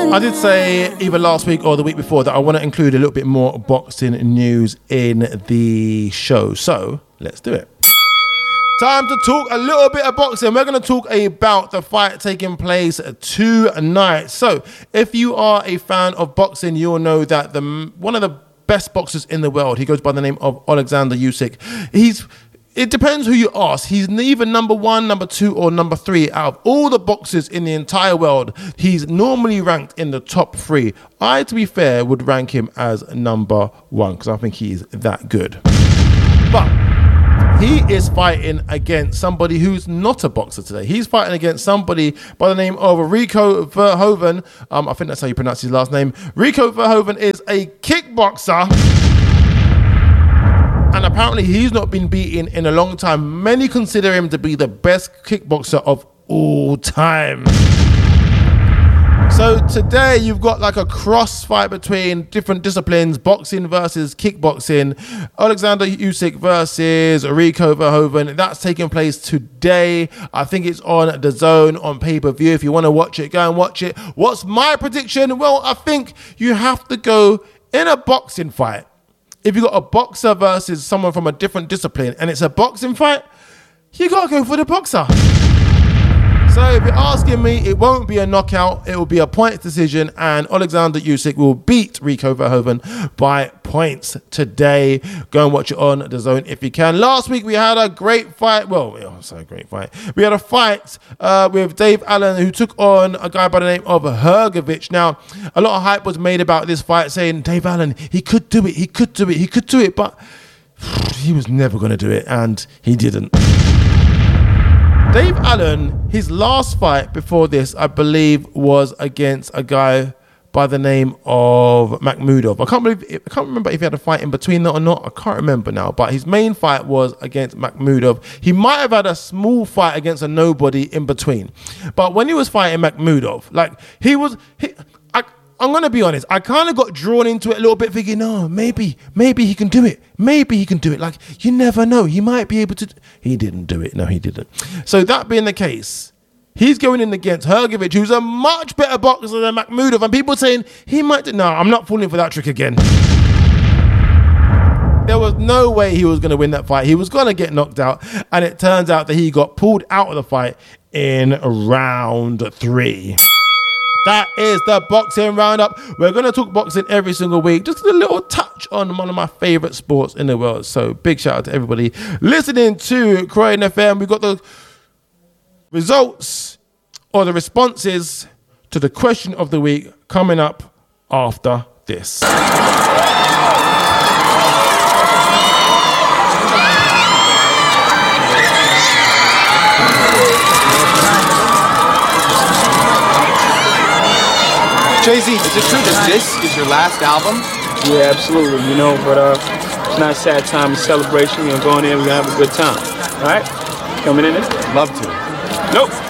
I did say either last week or the week before that I want to include a little bit more boxing news in the show. So let's do it. Time to talk a little bit of boxing. We're going to talk about the fight taking place tonight. So if you are a fan of boxing, you'll know that one of the best boxers in the world, he goes by the name of Alexander Usyk. It depends who you ask. He's either number 1, number 2, or number 3 out of all the boxers in the entire world. He's normally ranked in the top 3. I, to be fair, would rank him as number 1 because I think he's that good. But he is fighting against somebody who's not a boxer today. He's fighting against somebody by the name of Rico Verhoeven. I think that's how you pronounce his last name. Rico Verhoeven is a kickboxer. And apparently he's not been beaten in a long time. Many consider him to be the best kickboxer of all time. So today you've got like a cross fight between different disciplines, boxing versus kickboxing. Alexander Usyk versus Rico Verhoeven. That's taking place today. I think it's on DAZN on pay-per-view. If you want to watch it, go and watch it. What's my prediction? Well, I think you have to go in a boxing fight. If you've got a boxer versus someone from a different discipline and it's a boxing fight, you got to go for the boxer. So if you're asking me, it won't be a knockout. It will be a points decision, and Alexander Usyk will beat Rico Verhoeven by points today. Go and watch it on DAZN if you can. Last week we had a great fight. Well, a great fight. We had a fight with Dave Allen, who took on a guy by the name of Hrgović. Now, a lot of hype was made about this fight, saying Dave Allen, he could do it, but he was never going to do it, and he didn't. Dave Allen, his last fight before this, I believe, was against a guy by the name of Makhmudov. I can't remember if he had a fight in between that or not. I can't remember now. But his main fight was against Makhmudov. He might have had a small fight against a nobody in between. But when he was fighting Makhmudov, I'm going to be honest, I kind of got drawn into it a little bit, thinking, no, maybe he can do it. Maybe he can do it. Like, you never know. He might be able to. He didn't do it. No, he didn't. So that being the case, he's going in against Hrgović, who's a much better boxer than Makhmudov. And people saying he might do. No, I'm not falling for that trick again. There was no way he was going to win that fight. He was going to get knocked out. And it turns out that he got pulled out of the fight in round 3. That is the boxing roundup. We're going to talk boxing every single week. Just a little touch on one of my favorite sports in the world. So big shout out to everybody listening to Croydon FM. We've got the results or the responses to the question of the week coming up after this. Jay-Z, is it true that this is your last album? Yeah, absolutely, but it's not a sad time, it's celebration, go in there, we're gonna have a good time. All right? Coming in this? Love to. Nope.